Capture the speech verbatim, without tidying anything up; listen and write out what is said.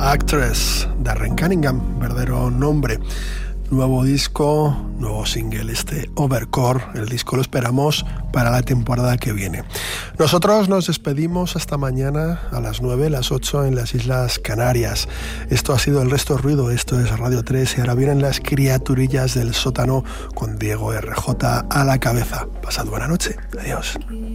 Actress, Darren Cunningham, verdadero nombre. Nuevo disco, nuevo single, este Overcore. El disco lo esperamos para la temporada que viene. Nosotros nos despedimos hasta mañana a las nueve, las ocho en las Islas Canarias. Esto ha sido El Resto Ruido, esto es Radio tres y ahora vienen las criaturillas del sótano con Diego R J a la cabeza. Pasad buena noche. Adiós.